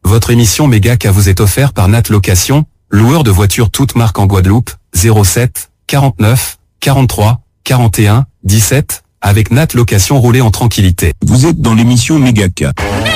Votre émission Mégacas vous est offerte par Nat Location, loueur de voitures toutes marques en Guadeloupe, 07 49 43 41 17, avec Nat Location, roulez en tranquillité. Vous êtes dans l'émission Mégacas.